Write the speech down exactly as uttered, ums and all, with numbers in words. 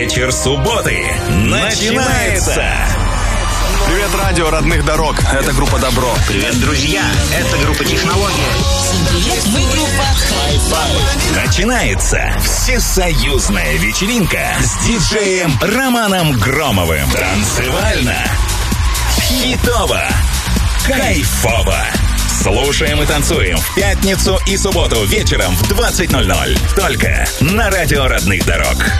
Вечер субботы начинается! Привет, радио родных дорог. Это группа Добро. Привет, друзья. Это группа Технология. Всем привет, мы группа Hi-Fi. Начинается всесоюзная вечеринка с диджеем Романом Громовым. Танцевально, хитово, кайфово. Слушаем и танцуем в пятницу и субботу вечером в двадцать ноль ноль. Только на радио родных дорог.